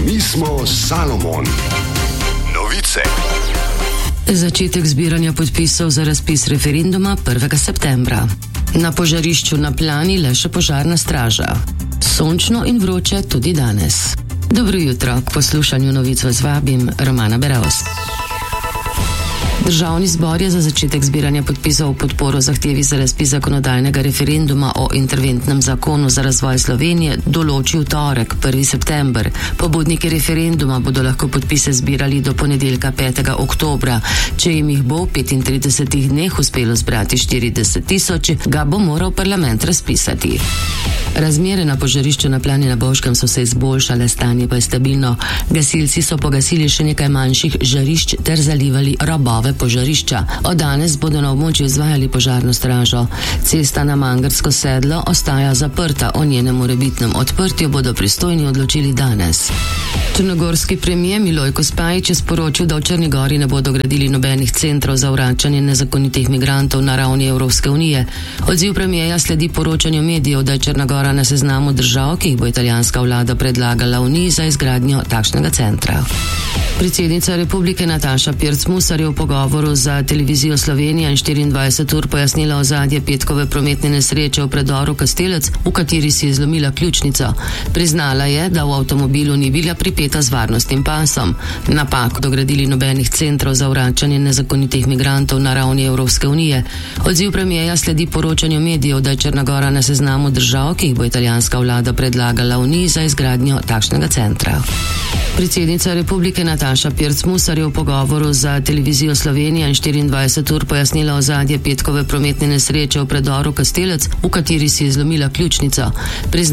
Mi smo Salomon. Novice. Začetek zbiranja podpisov za razpis referenduma 1. septembra. Na požarišču na Plani le še požarna straža. Sončno in vroče tudi danes. Dobro jutro, k poslušanju novic vas vabim Romana Beravs. Državni zbor je za začetek zbiranja podpisov v podporo zahtevi za razpis zakonodajnega referenduma o interventnem zakonu za razvoj Slovenije določil torek, 1. september. Pobudniki referenduma bodo lahko podpise zbirali do ponedeljka 5. oktobra. Če jim jih bo v 35 dneh uspelo zbrati 40 tisoč, ga bo moral parlament razpisati. Razmere na požarišču na Plani na Bovškem so se izboljšale, stanje pa je stabilno. Gasilci so pogasili še nekaj manjših žarišč ter zalivali robove požarišča. Od danes bodo na območju izvajali požarno stražo. Cesta na Mangarsko sedlo ostaja zaprta, o njenem morebitnem odprtju bodo pristojni odločili danes. Črnogorski premier Milojko Spajić je sporočil, da v Črni Gori ne bodo gradili nobenih centrov za vračanje nezakonitih migrantov na ravni Evropske unije. Odziv premierja sledi poročanju medijev, da je Črna Gora na seznamu držav, ki jih bo italijanska vlada predlagala Uniji za izgradnjo takšnega centra. Predsednica republike Nataša Pirc Musar je v pogovoru za televizijo Slovenija in 24 ur pojasnila ozadje petkove prometne nesreče v predoru Kastelec, v kateri si je zlomila ključnico. Priznala je, da v avtomobilu ni bila pripeta z varnostnim pasom. Napak dogradili nobenih centrov za vračanje nezakonitih migrantov na ravni Evropske unije. Odziv premierja sledi poročanju medijev, da je Črna Gora na seznamu držav, ki jih bo italijanska vlada predlagala Uniji za izgradnjo takšnega centra. Predsednica republike Nataša Pirc Musar je v pogovoru za televizijo Slovenija in 24 ur pojasnila ozadje petkove prometne nesreče v predoru Kastelec, v kateri si je zlomila ključnico.